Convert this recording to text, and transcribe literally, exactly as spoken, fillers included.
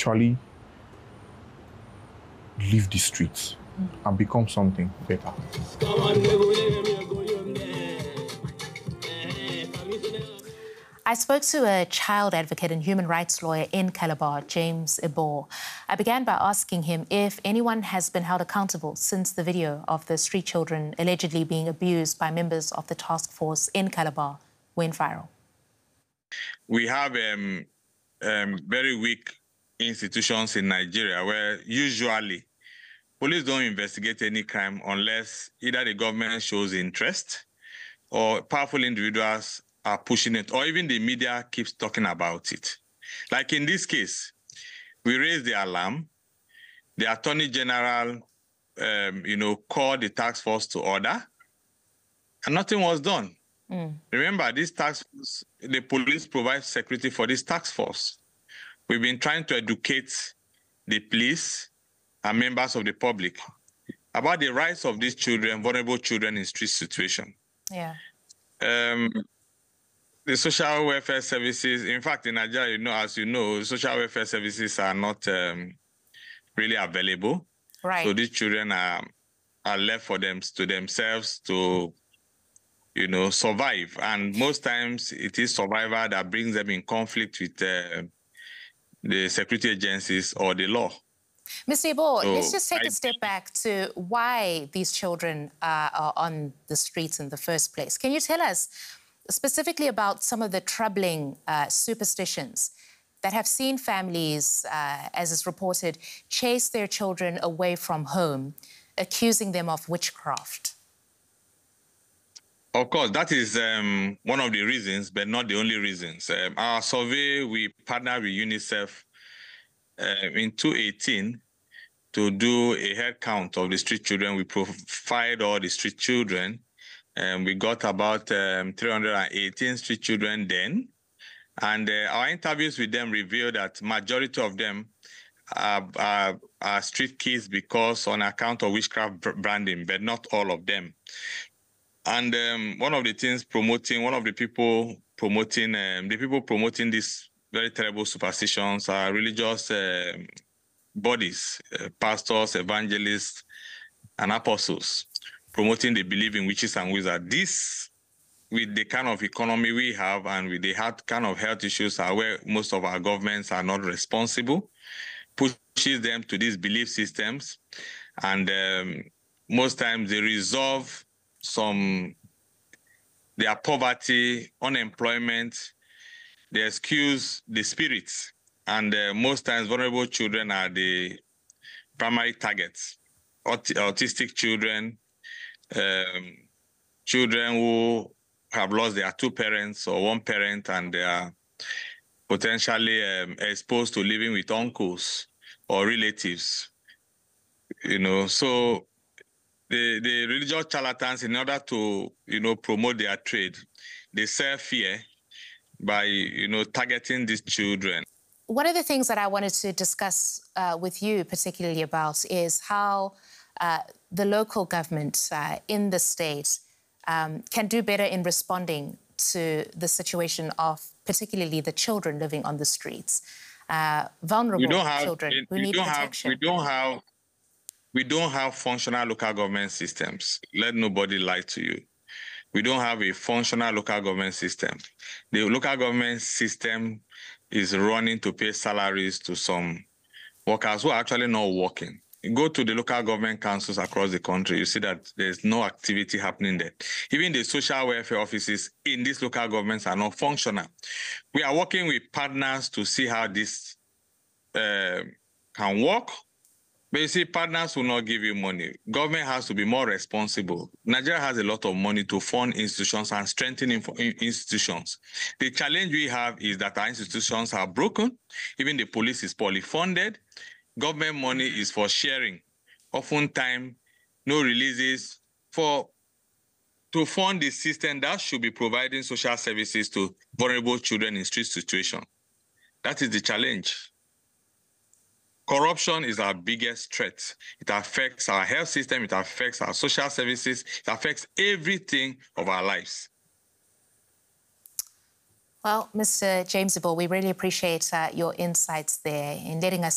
actually leave the streets mm. and become something better. I spoke to a child advocate and human rights lawyer in Calabar, James Ebo. I began by asking him if anyone has been held accountable since the video of the street children allegedly being abused by members of the task force in Calabar went viral. We have um, um, very weak institutions in Nigeria where usually police don't investigate any crime unless either the government shows interest or powerful individuals are pushing it, or even the media keeps talking about it. Like in this case, we raised the alarm. The Attorney General, um, you know, called the task force to order, and nothing was done. Mm. Remember, this task force, the police provide security for this task force. We've been trying to educate the police and members of the public about the rights of these children, vulnerable children in street situation. Yeah. Um, the social welfare services, in fact, in Nigeria, you know, as you know, social welfare services are not um, really available. Right. So these children are are left for them to themselves to, you know, survive. And most times it is survival that brings them in conflict with uh, the security agencies or the law. Mister Ebo, so let's just take I, a step back to why these children uh, are on the streets in the first place. Can you tell us specifically about some of the troubling uh, superstitions that have seen families, uh, as is reported, chase their children away from home, accusing them of witchcraft? Of course, that is um, one of the reasons, but not the only reasons. Um, our survey, we partnered with UNICEF uh, in twenty eighteen to do a head count of the street children. We profiled all the street children, and we got about um, three hundred eighteen street children then. And uh, our interviews with them revealed that majority of them are, are, are street kids because on account of witchcraft branding, but not all of them. And um, one of the things promoting, one of the people promoting, um, the people promoting these very terrible superstitions are religious uh, bodies, uh, pastors, evangelists, and apostles, promoting the belief in witches and wizards. This, with the kind of economy we have and with the hard kind of health issues are where most of our governments are not responsible, pushes them to these belief systems. And um, most times they resolve some, their poverty, unemployment, they excuse the spirits. And uh, most times vulnerable children are the primary targets. Aut autistic children, um, children who have lost their two parents or one parent and they are potentially um, exposed to living with uncles or relatives. You know, so the, the religious charlatans, in order to, you know, promote their trade, they sell fear by, you know, targeting these children. One of the things that I wanted to discuss uh, with you particularly about is how uh, the local government uh, in the state um, can do better in responding to the situation of particularly the children living on the streets, uh, vulnerable we don't have, children it, who we need don't protection. Have, we don't have, we don't have functional local government systems. Let nobody lie to you. We don't have a functional local government system. The local government system is running to pay salaries to some workers who are actually not working. You go to the local government councils across the country, you see that there's no activity happening there. Even the social welfare offices in these local governments are not functional. We are working with partners to see how this uh, can work. But you see, partners will not give you money. Government has to be more responsible. Nigeria has a lot of money to fund institutions and strengthen institutions. The challenge we have is that our institutions are broken. Even the police is poorly funded. Government money is for sharing. Oftentimes, no releases for to fund the system that should be providing social services to vulnerable children in street situations. That is the challenge. Corruption is our biggest threat. It affects our health system, it affects our social services, it affects everything of our lives. Well, Mister James Ebo, we really appreciate uh, your insights there in letting us